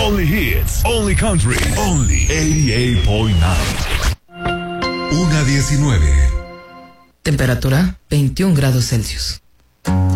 Only hits, only country, only 88.9. 1:19. Temperatura 21 grados Celsius.